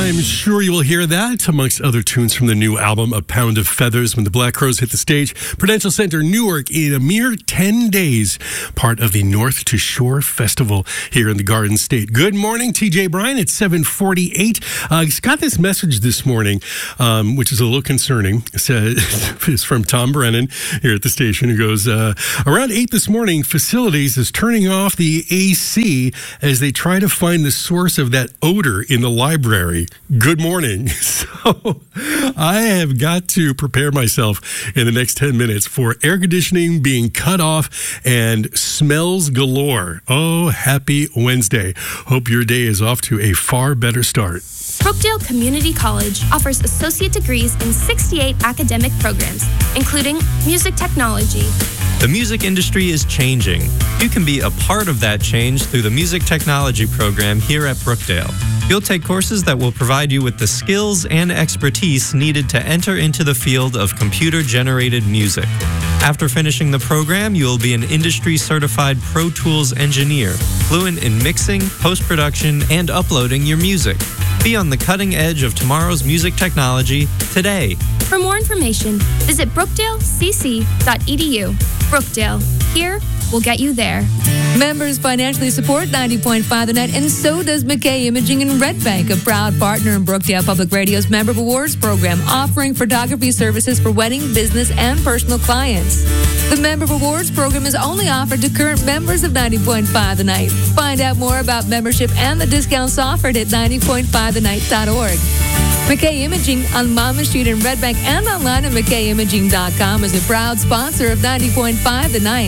I'm sure you will hear that, amongst other tunes from the new album, A Pound of Feathers, when the Black Crowes hit the stage. Prudential Center, Newark, in a mere 10 days, part of the North to Shore Festival here in the Garden State. Good morning, TJ Bryan. It's 7:48. Got this message this morning, which is a little concerning. It's from Tom Brennan here at the station, who goes, around 8 this morning, Facilities is turning off the AC as they try to find the source of that odor in the library. Good morning. So I have got to prepare myself in the next 10 minutes for air conditioning being cut off and smells galore. Oh, happy Wednesday. Hope your day is off to a far better start. Brookdale Community College offers associate degrees in 68 academic programs, including music technology. The music industry is changing. You can be a part of that change through the music technology program here at Brookdale. You'll take courses that will provide you with the skills and expertise needed to enter into the field of computer-generated music. After finishing the program, you will be an industry-certified Pro Tools engineer, fluent in mixing, post-production, and uploading your music. Be on the cutting edge of tomorrow's music technology today. For more information, visit brookdalecc.edu. Brookdale, here, we'll get you there. Members financially support 90.5 The Net, and so does McKay Imaging in Red Bank, a proud partner in Brookdale Public Radio's Member Awards program, offering photography services for wedding, business, and personal clients. The Member Awards program is only offered to current members of 90.5 The Night. Find out more about membership and the discounts offered at 90.5thenight.org. McKay Imaging on Monmouth Street in Red Bank and online at McKayImaging.com is a proud sponsor of 90.5 The Night.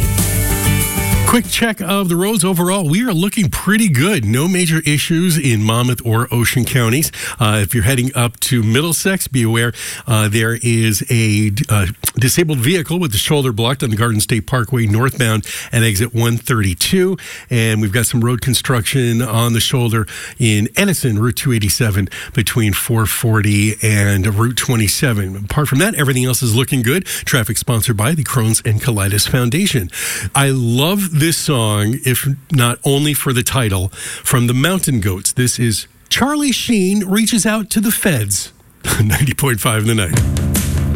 Quick check of the roads overall. We are looking pretty good. No major issues in Monmouth or Ocean counties. If you're heading up to Middlesex, be aware there is a disabled vehicle with the shoulder blocked on the Garden State Parkway northbound at exit 132. And we've got some road construction on the shoulder in Edison, Route 287, between 440 and Route 27. Apart from that, everything else is looking good. Traffic sponsored by the Crohn's and Colitis Foundation. I love this song, if not only for the title, from the Mountain Goats. This is Charlie Sheen Reaches Out to the Feds. 90.5 The Night.